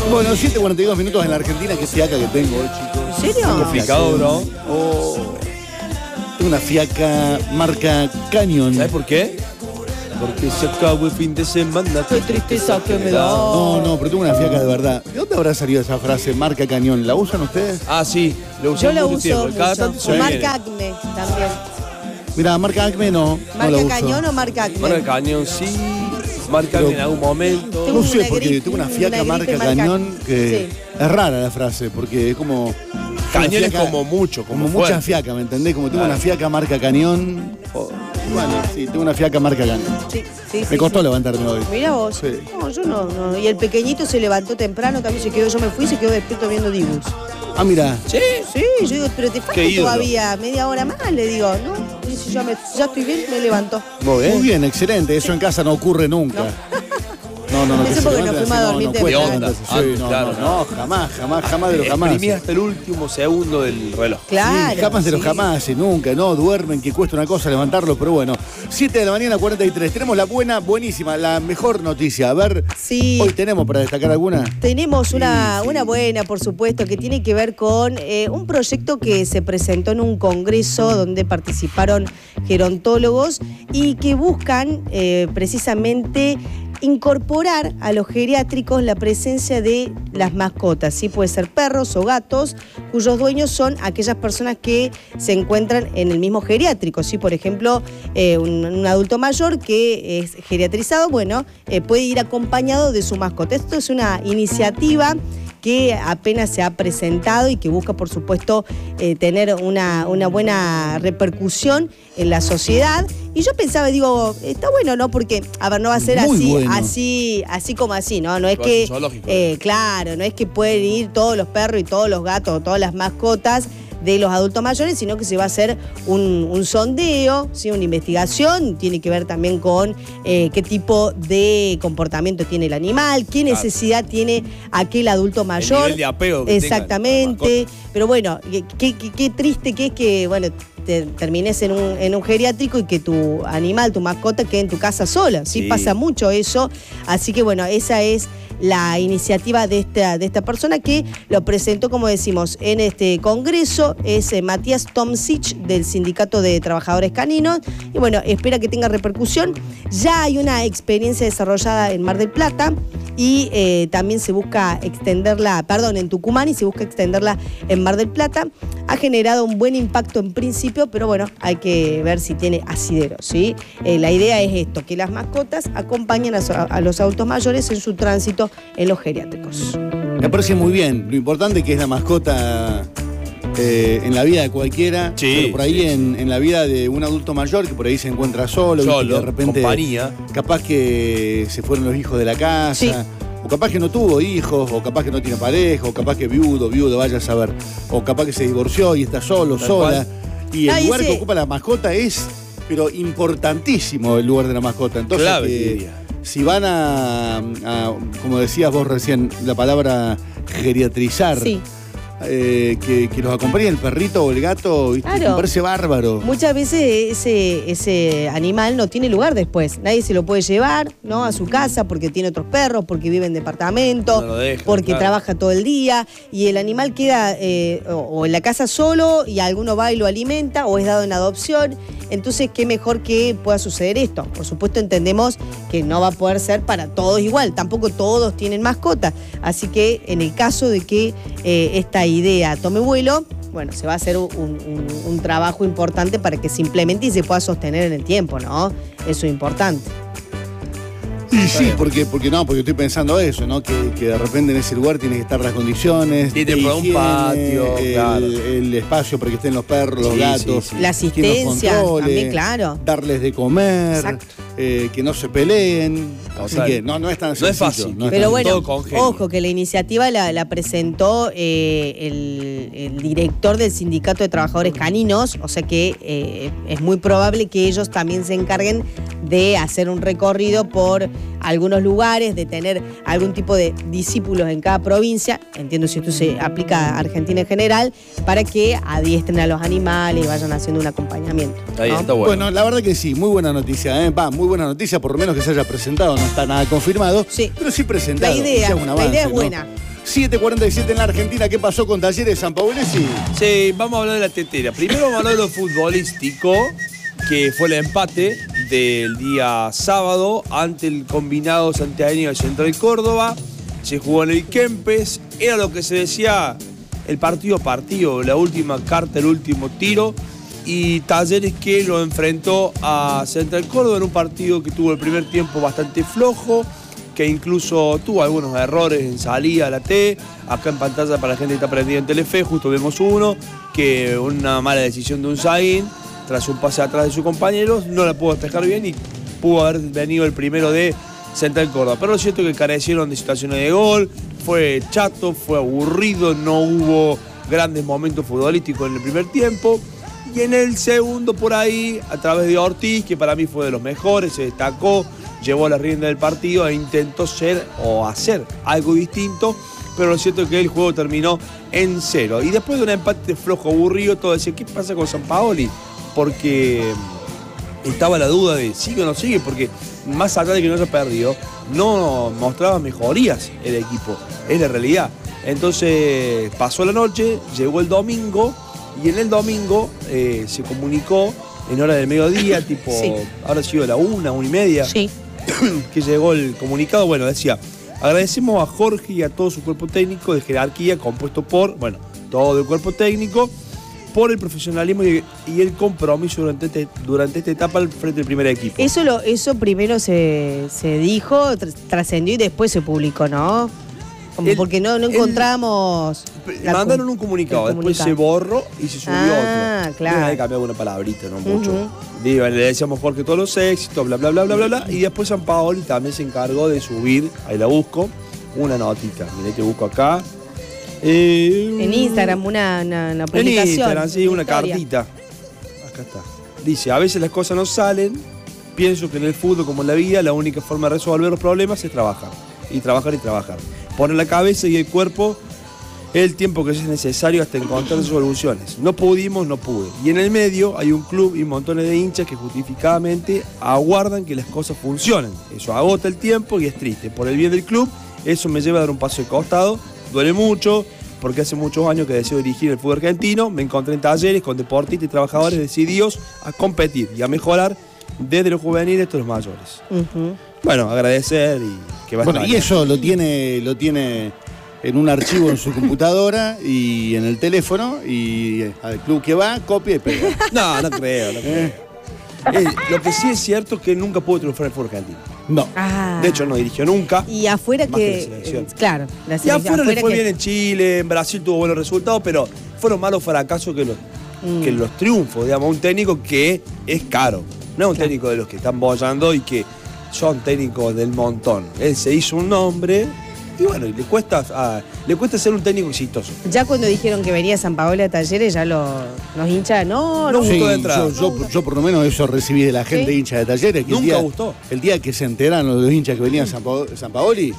Bueno, 7:42 minutos en la Argentina. Qué fiaca que tengo hoy, chicos. ¿En serio? Complicado, bro. Oh. Tengo una fiaca marca Canyon. ¿Sabes por qué? Porque se acabó el fin de semana. Qué tristeza que me da. No, pero tengo una fiaca de verdad. ¿De dónde habrá salido esa frase, marca Cañón? ¿La usan ustedes? Ah, sí. Lo usé Yo la mucho uso tiempo. Cada mucho. tanto se O me marca viene. Acme también. Mira, marca Acme no la ¿Marca uso. Cañón o marca Acme? Marca Cañón, sí. Marca Pero- en algún momento. Tengo No sé, una porque gripe, tengo una una fiaca gripe marca marca- Cañón que Sí. es rara la frase, porque es como... Cañón es fiaca- como mucho, como mucha fuerte. fiaca, ¿me entendés? Como tengo Claro. una fiaca marca Cañón. Bueno, sí, tengo una fiaca marca Cañón. Sí, sí, Me sí, costó sí. levantarme hoy. Mira vos. Sí. No, yo no. Y el pequeñito se levantó temprano, también se quedó. Yo me fui y se quedó despierto viendo Dibus. Ah, mira. Sí. Sí, yo digo, pero te falta Qué ídolo. todavía media hora más, le digo. No, y si ya estoy bien, me levanto. Muy bien, excelente. Eso en casa no ocurre nunca. No, que Eso se porque levante nos fuimos así, a dormir cuesta temprano. levantarse. Sí, Antes, no, claro, no, jamás de los jamás. Exprimí hasta el último segundo del reloj. Claro. Sí, jamás de los sí. jamás, nunca, no, duermen, que cuesta una cosa levantarlo, pero bueno. 7 de la mañana, 43. Tenemos la buenísima, la mejor noticia. A ver, Sí. hoy tenemos para destacar alguna. Tenemos una Sí. buena, por supuesto, que tiene que ver con un proyecto que se presentó en un congreso donde participaron gerontólogos y que buscan precisamente incorporar a los geriátricos la presencia de las mascotas, ¿sí? Puede ser perros o gatos, cuyos dueños son aquellas personas que se encuentran en el mismo geriátrico, ¿sí? Por ejemplo, un adulto mayor que es geriatrizado, bueno, puede ir acompañado de su mascota. Esto es una iniciativa que apenas se ha presentado y que busca, por supuesto, tener una buena repercusión en la sociedad. Y yo pensaba, digo, está bueno, ¿no? Porque, a ver, no va a ser Muy así, bueno. así como así, ¿no? No es Va a que, ser zoológico. claro, no es que pueden ir todos los perros y todos los gatos o todas las mascotas de los adultos mayores, sino que se va a hacer un sondeo, ¿sí? Una investigación, tiene que ver también con qué tipo de comportamiento tiene el animal, qué Claro. necesidad tiene aquel adulto mayor. nivel de apego que tenga Exactamente. Pero bueno, qué triste que es que, bueno, te termines en un geriátrico y que tu animal, tu mascota, quede en tu casa sola. Sí, Sí. pasa mucho eso. Así que bueno, esa es la iniciativa de esta persona que lo presentó, como decimos, en este congreso. Es Matías Tomsic del Sindicato de Trabajadores Caninos. Y bueno, espera que tenga repercusión. Ya hay una experiencia desarrollada en Mar del Plata y también se busca extenderla, en Tucumán, y se busca extenderla en Mar del Plata. Ha generado un buen impacto en principio, pero bueno, hay que ver si tiene asidero, ¿sí? La idea es esto, que las mascotas acompañen a los adultos mayores en su tránsito en los geriátricos. Me parece muy bien. Lo importante que es la mascota en la vida de cualquiera, Sí, pero por ahí sí. en la vida de un adulto mayor que por ahí se encuentra solo, ¿viste? Que de repente compañía. capaz que se fueron los hijos de la casa, Sí. o capaz que no tuvo hijos, o capaz que no tiene pareja, o capaz que viudo, vaya a saber, o capaz que se divorció y está solo, Tal sola. Y el Ah, lugar ese- que ocupa la mascota es, pero importantísimo el lugar de la mascota. Entonces, Clave, que diría. si van a, como decías vos recién, la palabra geriatrizar, Sí. que los acompañe el perrito o el gato, ¿viste? Claro. Me parece bárbaro. Muchas veces ese animal no tiene lugar después. Nadie se lo puede llevar, ¿no? A su casa porque tiene otros perros, porque vive en departamento, No lo dejan, porque claro. trabaja todo el día y el animal queda o en la casa solo y alguno va y lo alimenta o es dado en adopción. Entonces, qué mejor que pueda suceder esto. Por supuesto, entendemos que no va a poder ser para todos igual. Tampoco todos tienen mascota. Así que en el caso de que esta idea tome vuelo, bueno, se va a hacer un trabajo importante para que se implemente y se pueda sostener en el tiempo, ¿no? Eso es importante. Y sí, porque estoy pensando eso, ¿no? Que de repente en ese lugar tienen que estar las condiciones. Tiene de que poner un higiene, patio, claro. el espacio para que estén los perros, los Sí, gatos. sí, sí. La quien los asistencia controle, también, claro. Darles de comer, Exacto. Que no se peleen. Así Total. que no es tan No es sencillo. fácil. no es Pero tan bueno, todo con genio. ojo, que la iniciativa la presentó el director del Sindicato de Trabajadores Caninos, o sea que es muy probable que ellos también se encarguen de hacer un recorrido por algunos lugares, de tener algún tipo de discípulos en cada provincia, entiendo si esto se aplica a Argentina en general, para que adiestren a los animales y vayan haciendo un acompañamiento. Ahí ¿no? está Bueno, bueno. la verdad que sí, muy buena noticia, ¿eh? Muy buena noticia, por lo menos que se haya presentado, no está nada confirmado, Sí. pero sí presentado. La idea ya es un avance, es ¿no? buena. 7:47 en la Argentina. ¿Qué pasó con Talleres San Paolesi? Sí, vamos a hablar de la tetera. Primero vamos a hablar de lo futbolístico, que fue el empate del día sábado ante el combinado santiagueño de Central Córdoba. Se jugó en el Kempes, era lo que se decía el partido a partido, la última carta, el último tiro. Y Talleres que lo enfrentó a Central Córdoba en un partido que tuvo el primer tiempo bastante flojo, que incluso tuvo algunos errores en salida a la T. Acá en pantalla para la gente que está prendida en Telefe, justo vemos uno, que una mala decisión de un Zaguín, tras un pase atrás de sus compañeros, no la pudo despejar bien y pudo haber venido el primero de Central Córdoba. Pero lo cierto es que carecieron de situaciones de gol, fue chato, fue aburrido, no hubo grandes momentos futbolísticos en el primer tiempo. Y en el segundo por ahí, a través de Ortiz, que para mí fue de los mejores, se destacó, llevó la rienda del partido e intentó ser o hacer algo distinto, pero lo cierto es que el juego terminó en 0. Y después de un empate flojo, aburrido, todo decía, ¿qué pasa con Sampaoli? Porque estaba la duda de sigue o no sigue, porque más allá de que no haya perdido, no mostraba mejorías el equipo, es la realidad. Entonces pasó la noche, llegó el domingo, y en el domingo se comunicó en hora del mediodía, tipo, sí, ahora ha sido la 1:30, sí, que llegó el comunicado. Bueno, decía, agradecemos a Jorge y a todo su cuerpo técnico de jerarquía, compuesto por, bueno, todo el cuerpo técnico, por el profesionalismo y el compromiso durante esta etapa al frente del primer equipo. Eso primero se dijo, trascendió y después se publicó, ¿no? Como porque no encontramos... Mandaron un comunicado, después se borró y se subió otro. Claro. Hay que cambiar alguna palabrita, no mucho. Le decíamos Jorge todos los éxitos, bla, bla, bla, bla, bla, bla. Y después Sampaoli también se encargó de subir, ahí la busco, una notita. Mirá, te busco acá. En Instagram, una publicación. En Instagram, sí, una historia. cartita. Acá está. Dice, a veces las cosas no salen. Pienso que en el fútbol, como en la vida, la única forma de resolver los problemas es trabajar. Y trabajar y trabajar. Poner la cabeza y el cuerpo el tiempo que es necesario hasta encontrar soluciones. No pudimos, no pude. Y en el medio hay un club y montones de hinchas que justificadamente aguardan que las cosas funcionen. Eso agota el tiempo y es triste. Por el bien del club, eso me lleva a dar un paso de costado. Duele mucho, porque hace muchos años que deseo dirigir el fútbol argentino. Me encontré en Talleres con deportistas y trabajadores decididos a competir y a mejorar desde los juveniles hasta los mayores. Bueno, agradecer y que va a estar. Y eso lo tiene en un archivo en su computadora y en el teléfono, y al club que va, copia y pega. No creo. Lo que sí es cierto es que nunca pudo triunfar en el fútbol argentino. No. De hecho, no dirigió nunca. Y afuera más que que... la selección. Claro, la Y selección. afuera le fue bien en Chile, en Brasil tuvo buenos resultados, pero fueron malos fracasos que los triunfos, digamos, un técnico que es caro. No es un técnico de los que están bollando y que son técnicos del montón. Él se hizo un nombre y bueno, le cuesta ser un técnico exitoso. Ya cuando dijeron que venía Sampaoli a Talleres, ya los hinchas, no. Sí, Sí, de entrada. yo por lo menos eso recibí de la gente ¿Sí? hincha de Talleres. Que Nunca gustó. El día que se enteraron los hinchas que venían Sampaoli.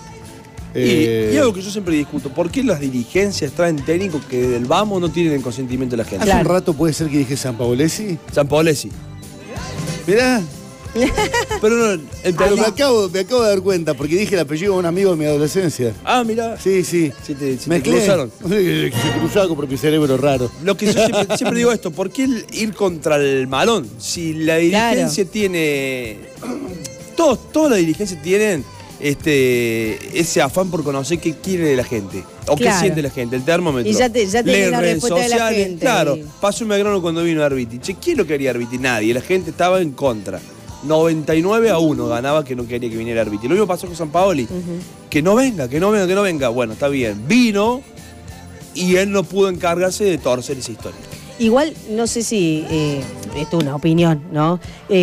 Y algo que yo siempre discuto, ¿por qué las dirigencias traen técnicos que desde el vamos no tienen el consentimiento de la gente? Hace un rato puede ser que dije Sampaolesi. Sampaolesi. Mirá. Pero no, Pero me acabo de dar cuenta porque dije el apellido de un amigo de mi adolescencia. Ah, mirá. Sí. Se te Mezclé. cruzaron. Se cruzaron por mi cerebro raro. Lo que yo siempre digo esto, ¿por qué ir contra el malón? Si la dirigencia tiene... Toda la dirigencia tienen ese afán por conocer qué quiere de la gente. O qué siente la gente, el termómetro. Y ya tenés la respuesta de la gente. Claro, pasó un Belgrano cuando vino Arbiti. Che, ¿quién lo quería Arbiti? Nadie, la gente estaba en contra. 99-1 ganaba que no quería que viniera Arbiti. Lo mismo pasó con Sampaoli. Que no venga. Bueno, está bien. Vino y él no pudo encargarse de torcer esa historia. Igual, no sé si, esto es una opinión, ¿no?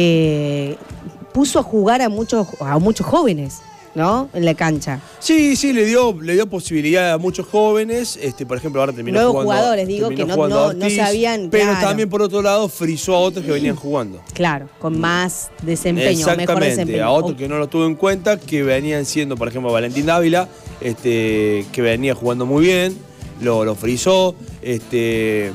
Puso a jugar a muchos jóvenes, ¿no? En la cancha. Sí, le dio posibilidad a muchos jóvenes. Por ejemplo, ahora terminó Nuevos jugando. jugadores, digo, que no sabían. Pero claro. también, por otro lado, frizó a otros que venían jugando. Claro, con más desempeño, Exactamente, mejor desempeño. a otros que no lo tuvo en cuenta, que venían siendo, por ejemplo, Valentín Dávila, que venía jugando muy bien, lo frizó. Se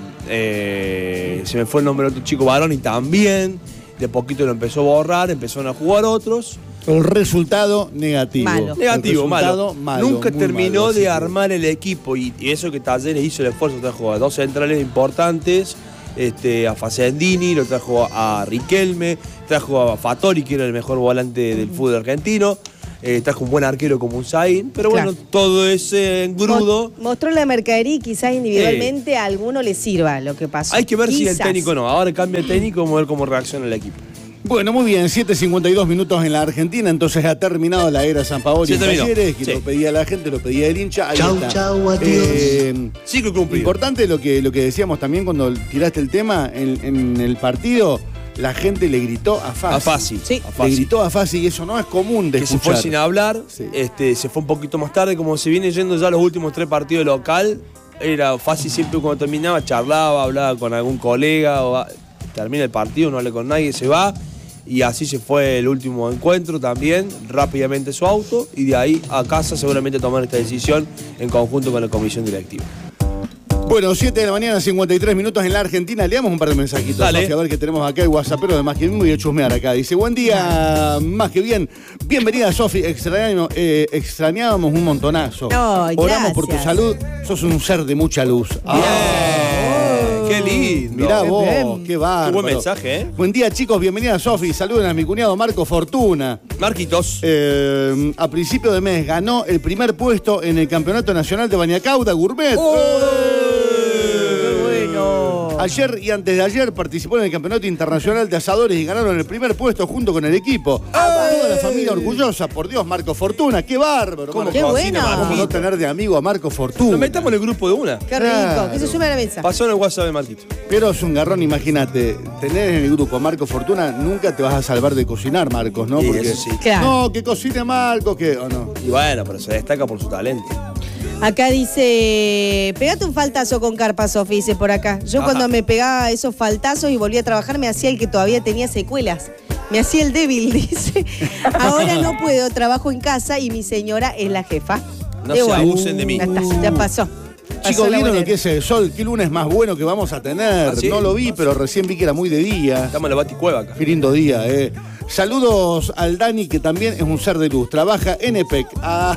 me fue el nombre de otro chico varón y también. De poquito lo empezó a borrar, empezaron a jugar otros. El resultado negativo. Malo. Negativo, Resultado malo. Nunca muy terminó malo, así de que- armar el equipo y eso que Talleres hizo el esfuerzo, trajo a 2 centrales importantes, a Facendini, lo trajo a Riquelme, trajo a Fattori, que era el mejor volante del fútbol argentino, trajo un buen arquero como Unzaín, pero bueno, Claro. todo ese engrudo. Mostró la mercadería y quizás individualmente a alguno le sirva lo que pasó. Hay que ver si el Quizás. técnico no. Ahora cambia el técnico, vamos a ver cómo reacciona el equipo. Bueno, muy bien, 7:52 minutos en la Argentina, entonces ha terminado la era Sampaoli Sí, en terminó. Talleres, que Sí. lo pedía la gente, lo pedía el hincha. Ahí Chau, está. chau, adiós. Ciclo cumplido. Importante lo que decíamos también cuando tiraste el tema, en el partido, la gente le gritó a Fassi. A Fassi. Sí. A Le Fassi. gritó a Fassi y eso no es común de Que se escuchar. fue sin hablar, Sí. se fue un poquito más tarde, como se viene yendo ya los últimos 3 partidos local, era fácil siempre cuando terminaba, charlaba, hablaba con algún colega, termina el partido, no habla con nadie, se va, y así se fue el último encuentro también, rápidamente su auto, y de ahí a casa seguramente tomar esta decisión en conjunto con la comisión directiva. Bueno, 7 de la mañana, 53 minutos en la Argentina. Leamos un par de mensajitos, Dale. Sofía, a ver qué tenemos acá. El WhatsAppero de Más que Bien, voy a chusmear acá. Dice, buen día, Más que Bien. Bienvenida, Sofi. Extrañábamos un montonazo. Ay, Oramos por tu gracias. salud. Sos un ser de mucha luz. ¡Qué lindo! Mirá Qué vos, bien. qué bárbaro. Qué buen mensaje, ¿eh? Buen día, chicos. Bienvenida, Sofi. Saluden a mi cuñado Marco Fortuna. Marquitos. A principio de mes ganó el primer puesto en el Campeonato Nacional de Baniacauda Gourmet. ¡Qué bueno! Ayer y antes de ayer participó en el Campeonato Internacional de Asadores y ganaron el primer puesto junto con el equipo. Toda la familia orgullosa, por Dios, Marco Fortuna. ¡Qué bárbaro! ¿Cómo Marco. ¡Qué cocina, bueno! ¿Cómo no tener de amigo a Marco Fortuna? Nos metamos en el grupo de una. ¡Qué rico! Claro. Que se sume a la mesa. Pasó en el WhatsApp de Marquito. Pero es un garrón, imagínate. Tener en el grupo a Marco Fortuna, nunca te vas a salvar de cocinar, Marcos, ¿no? Sí, Porque, eso sí. Claro. no, que cocine Marcos, que... ¿o no? Y bueno, pero se destaca por su talento. Acá dice, pegate un faltazo con carpa, Sofi, dice por acá. Yo Ajá. cuando me pegaba esos faltazos y volvía a trabajar, me hacía el que todavía tenía secuelas. Me hacía el débil, dice. Ahora no puedo, trabajo en casa y mi señora es la jefa. No Y se bueno, abusen de mí. Ya está, ya pasó. Chicos, Pasó la ¿vieron buena. lo que es el sol? ¿Qué lunes más bueno que vamos a tener? ¿Ah, sí? No lo vi, pero recién vi que era muy de día. Estamos en la baticueva acá. Qué lindo día, eh. Saludos al Dani, que también es un ser de luz. Trabaja en EPEC. Ah.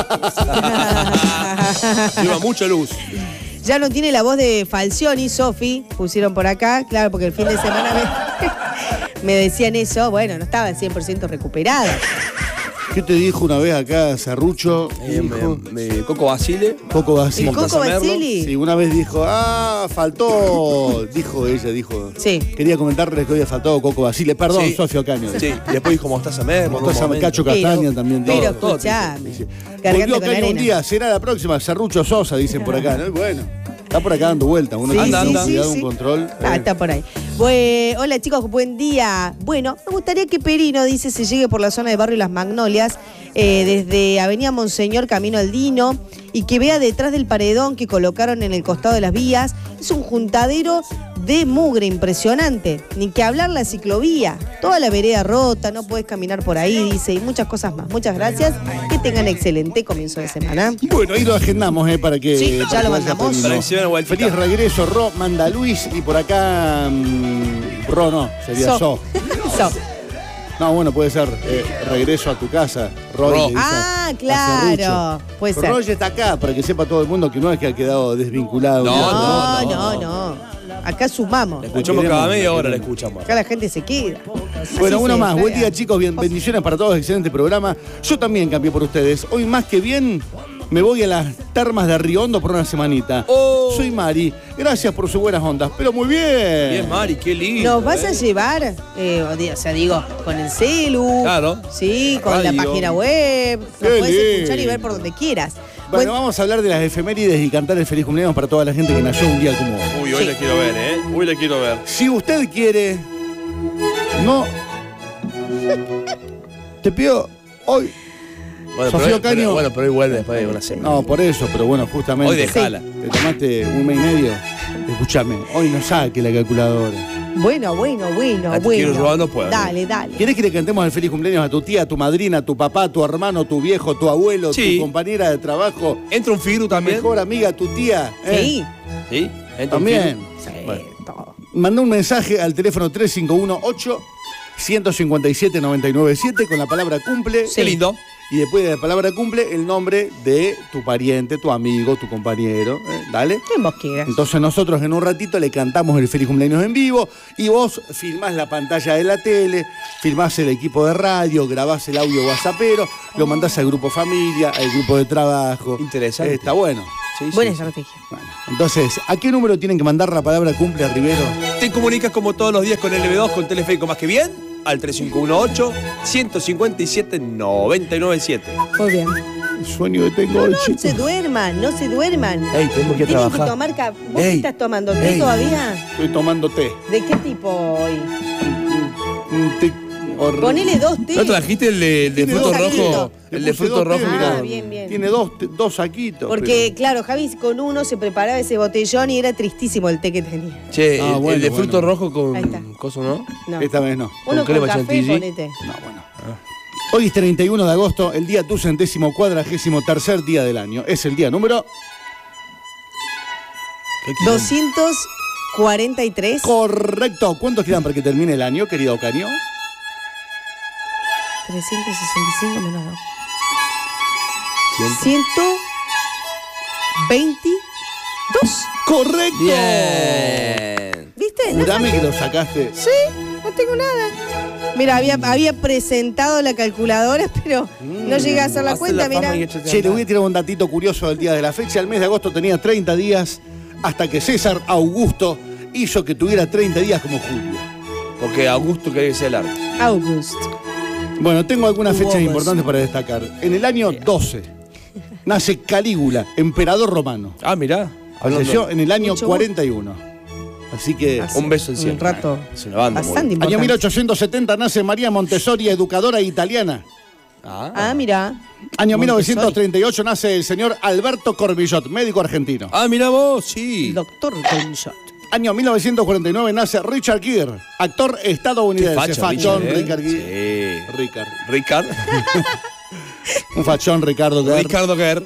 Lleva mucha luz. Ya no tiene la voz de Falcioni, Sofi, pusieron por acá, claro, porque el fin de semana me decían eso, bueno, no estaba 100% recuperada. ¿Qué te dijo una vez acá, Serrucho? Dijo, Coco Basile. Coco Basile. ¿El Coco Mostaza Merlo. Basili? Sí, una vez dijo, faltó. Dijo ella, dijo. Sí. Quería comentarles que había faltado Coco Basile. Perdón, Sí. Sofía Ocaño. Sí, y después dijo Mostaza Merlo. en un Mostaza, momento. Cacho Castaña también. Pero todo, todo. escuchame, Sí. garganta Volvió con Ocaño un arena. día, será la próxima. Serrucho Sosa, dicen por acá, ¿no? Y bueno, está por acá dando vueltas. Uno Sí, tiene sí, que sí, dar sí. un control. Ah, está por ahí. Hola chicos, buen día. Bueno, me gustaría que Perino, dice, se llegue por la zona de Barrio Las Magnolias, desde Avenida Monseñor, camino al Dino, y que vea detrás del paredón que colocaron en el costado de las vías. Es un juntadero de mugre impresionante. Ni que hablar la ciclovía. Toda la vereda rota, no puedes caminar por ahí, dice, y muchas cosas más. Muchas gracias. Que tengan excelente comienzo de semana. Bueno, ahí lo agendamos, para que. Sí, ya para lo que vaya mandamos. Perino. Para que se vean la vueltita. Feliz regreso, Ro, manda Luis, y por acá. Ro no, sería So. So. No, bueno, puede ser regreso a tu casa. Roy, Ro. le dice Ah, a claro. Serrucho. Puede ser. Roy está acá para que sepa todo el mundo que no es que ha quedado desvinculado. No. Acá sumamos. La escuchamos cada media hora, la escuchamos. Acá la gente se queda. Bueno, Así uno se más. Buen juega. día, chicos. Bendiciones para todos. Excelente programa. Yo también cambié por ustedes. Hoy más que bien me voy a las termas de Río Hondo por una semanita. Oh. Soy Mari. Gracias por sus buenas ondas. Pero muy bien. Bien, Mari, qué lindo. ¿Nos vas a llevar, o sea, digo, con el celu? Claro. Sí, con la Radio. página web. Nos Qué puedes escuchar y lindo. ver por donde quieras. Bueno, vamos a hablar de las efemérides y cantar el feliz cumpleaños para toda la gente que nació un día como hoy. Uy, hoy Sí. la quiero ver, ¿eh? Uy, la quiero ver. Si usted quiere, no. Te pido hoy. Bueno, Sofía pero, Ocaño. bueno, pero hoy vuelve después de una semana. No, por eso, pero bueno, justamente. Hoy dejala. Te tomaste un mes y medio. Escúchame, hoy no saque la calculadora. Bueno. Ah, te quiero llevar, no puedo. Dale. ¿Querés que le cantemos el feliz cumpleaños a tu tía, a tu madrina, a tu papá, a tu hermano, a tu viejo, tu abuelo, Sí. tu compañera de trabajo, Entra un Firu tu también. mejor amiga, tu tía? Sí. ¿Sí? Entra un También. Firu. Sí, Bueno. todo. Mandá un mensaje al teléfono 351-8 157-997 con la palabra cumple. Qué lindo. Y después de la palabra cumple, el nombre de tu pariente, tu amigo, tu compañero. ¿Dale? ¿Quién vos quieras? Entonces nosotros en un ratito le cantamos el feliz cumpleaños en vivo y vos filmás la pantalla de la tele, filmás el equipo de radio, grabás el audio whatsappero, lo mandás al grupo familia, al grupo de trabajo. Interesante. Está bueno. Sí, Buena sí, sí. estrategia. Bueno, entonces, ¿a qué número tienen que mandar la palabra cumple a Rivero? Te comunicas como todos los días con LB2 con Teleférico Más que Bien al 3518-157-997. Muy bien. El sueño que tengo hoy, No chicos. se duerman, no se duerman. Ey, tenemos que Tienen trabajar. que tomar ¿Vos Ey, qué estás tomando té ey. todavía? Estoy tomando té. ¿De qué tipo hoy? Un té horrible. Ponele 2 té. ¿No trajiste el de Tiene fruto dos rojo? saquitos. El Le de puse fruto dos té, rojo. mirá. Ah, bien, bien. Tiene dos saquitos. Porque, claro, Javi con uno se preparaba ese botellón y era tristísimo el té que tenía. Che, Ah, el bueno, de fruto bueno. rojo con Ahí está. coso, ¿no? No. Esta vez no. Uno con con crema café, chantilly. ponete. No, bueno. Hoy es 31 de agosto, el día tu 143º día del año. Es el día número... ¿Qué quieren? 243. Correcto. ¿Cuántos quedan para que termine el año, querido Ocaño? 365 menos 2. ¿Ciento? 122. ¡Correcto! Bien. ¿Viste? No Jurame saqué. que lo sacaste. Sí, no tengo nada. Mira, había presentado la calculadora, pero no llegué a hacer la Hazte cuenta, fama mira. y échate a Che, le voy a andar. tirar un datito curioso del día de la fecha. El mes de agosto tenía 30 días hasta que César Augusto hizo que tuviera 30 días como Julio. Porque Augusto quería que sea largo. August. Bueno, tengo algunas Hugo fechas Gómez. importantes para destacar. En el año 12 nace Calígula, emperador romano. Ah, mirá. Falleció en el año Mucho 41. Así que... Hace Un beso al cielo. Un rato. Es una banda. Bastante muy- importante. Año 1870 nace María Montessori, educadora italiana. Ah, mira. Año Montessori. 1938 nace el señor Alberto Corbillot, médico argentino. Ah, mirá vos, sí. El doctor Colshot. Año 1949 nace Richard Gere, actor Qué estadounidense. facha, Fachón, Richard, ¿eh? Richard Gere. Sí. Richard. Ricard. Un fachón, Ricardo Gere. Ricardo Guerr.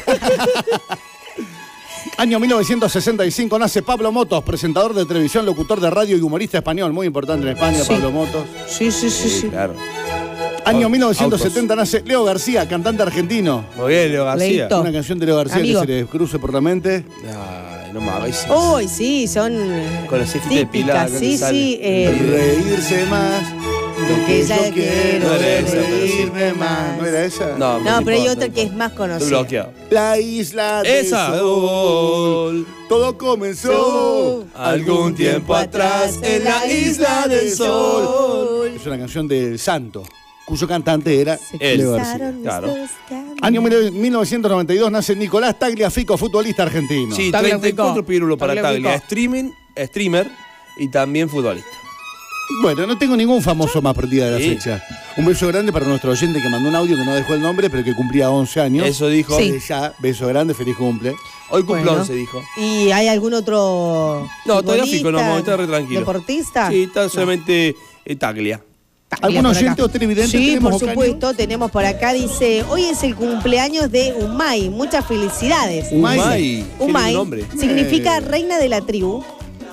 Año 1965 nace Pablo Motos, presentador de televisión, locutor de radio y humorista español. Muy importante en España, Sí. Pablo Motos. Sí, sí, sí, sí. Claro. Año Autos. 1970 nace Leo García, cantante argentino. Muy bien, Leo García. Leito. Una canción de Leo García Amigo. que se le cruce por la mente. Ay, no mames. Uy, sí, son Con la cejita depilada típicas. que Sí, te sale. sí. Reírse más. Lo que que ya yo quiero No era es esa, pero sí. reírme más. ¿No era esa? No, No, pero hay importa, otra no que es importa. más Estoy conocida. bloqueado. La isla del Esa. sol. Todo comenzó Algún tiempo atrás en la isla del sol. Es una canción del Santo, cuyo cantante era Él. Leo García. Claro. Año 1992 nace Nicolás Tagliafico, futbolista argentino. Sí, Taglia 34 Fico. pirulos para Taglia Taglia. Fico. Streamer y también futbolista. Bueno, no tengo ningún famoso más por el día de la Sí. fecha. Un beso grande para nuestro oyente que mandó un audio que no dejó el nombre, pero que cumplía 11 años. Eso dijo. Sí. Desde ya, beso grande, feliz cumple. Hoy cumple Bueno. 11, dijo. ¿Y hay algún otro No, todavía futbolista, Fico, no, vamos a estar re tranquilos. ¿Deportista? Sí, está solamente Taglia. ¿Algún por acá. oyente o televidente Sí, tenemos, por Ocaño? supuesto, tenemos por acá, dice, hoy es el cumpleaños de Umay, muchas felicidades. Umay. Qué Umay lindo nombre. significa reina de la tribu.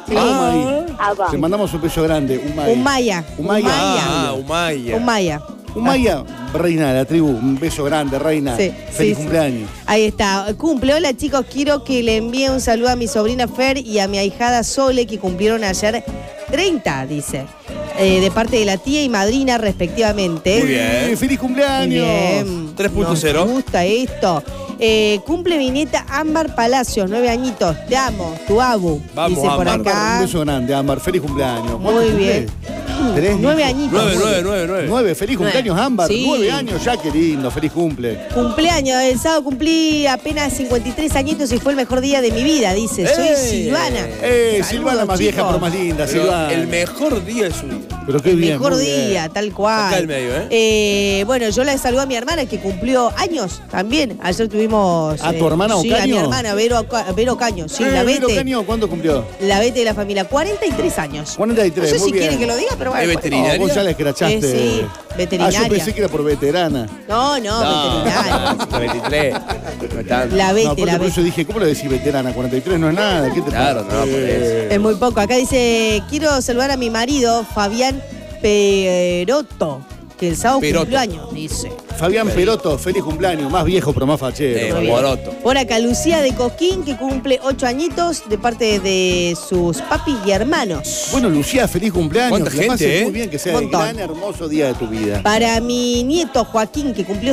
Te mandamos un beso grande, Umay. Umaya. Umaya. Ah, Umaya. Umaya. Umaya, reina de la tribu, un beso grande, reina. Sí, Feliz sí, cumpleaños. Ahí está. Cumple. Hola chicos, quiero que le envíe un saludo a mi sobrina Fer y a mi ahijada Sole que cumplieron ayer 30, dice. De parte de la tía y madrina respectivamente. Muy bien. Feliz Muy cumpleaños. bien. 3.0. Nos gusta esto. Cumple mi nieta Ámbar Palacios, 9 añitos. Te amo, tu abu. Vamos, dice por Ámbar. acá. Un beso grande, Ámbar. Feliz cumpleaños. ¿Cuánto Muy cumple? bien. 3, 9 añitos. 9. 9, feliz cumpleaños, Nueve. Ámbar. Sí. 9 años ya, qué lindo, feliz cumple. Cumpleaños, el sábado cumplí apenas 53 añitos y fue el mejor día de mi vida, dice. Soy Silvana. Silvana, Saludos, más vieja chicos. pero más linda, Pero Silvana. el mejor día de su vida. Pero qué bien. Mejor muy bien. día, tal cual. Acá al medio, Bueno, yo le saludo a mi hermana que cumplió años también. Ayer tuvimos. ¿A tu hermana Sí, a mi Ocaño? hermana, Vero Caño. Sí, la Vero Vete. Caño, ¿cuándo cumplió? La Vete de la familia. 43 años. 43, No sé muy si bien. quiere que lo diga, pero bueno. ¿Es pues. veterinaria? Vos ya le escrachaste. Sí, veterinaria. Ah, yo pensé que era por veterana. No, veterinaria. 23. No es tanto. La No, Vete, aparte la por Vete. eso dije, ¿cómo le decís veterana? 43 no es nada. ¿Qué te Claro, pasa? no, por eso. Es muy poco. Acá dice, quiero saludar a mi marido, Fabián Peroto, que el sábado Peroto. cumplió años, dice. Fabián Peroto, feliz cumpleaños, más viejo pero más fachero. Muy bien. Moroto. Por acá, Lucía de Cosquín, que cumple 8 añitos de parte de sus papis y hermanos. Bueno, Lucía, feliz cumpleaños. Cuánta que la pases gente, muy bien, que sea el Montón. gran, hermoso día de tu vida. Para mi nieto Joaquín, que cumplió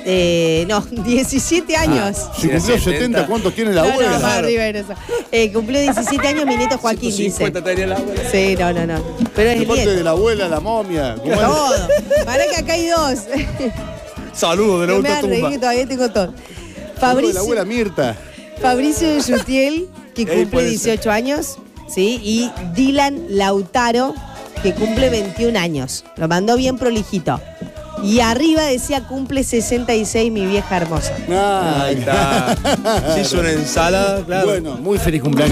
17 años. Si cumplió 70, ¿cuántos tiene la No, abuela? no, más arriba era eso. Cumplió 17 años mi nieto Joaquín, dice. 50 tenía la abuela. Sí, no. Pero es De el parte nieto. de la abuela, la momia. ¿Cómo es? Todo. Para que acá hay dos. Saludos de la No me ultra hagan reír tumba. que todavía tengo todo. Saludo de la abuela Mirta. Fabricio de Yutiel, que Ahí cumple puede ser. 18 años, ¿sí? Y Dylan Lautaro, que cumple 21 años. Lo mandó bien prolijito. Y arriba decía, cumple 66 mi vieja hermosa. Ahí está. Se hizo una ensalada, claro. Bueno, muy feliz cumpleaños.